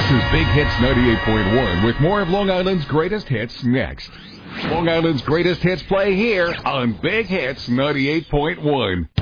is Big Hits 98.1 with more of Long Island's greatest hits next. Long Island's greatest hits play here on Big Hits 98.1.